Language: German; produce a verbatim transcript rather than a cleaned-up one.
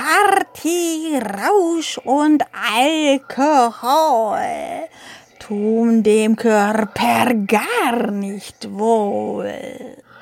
Party, Rausch und Alkohol tun dem Körper gar nicht wohl.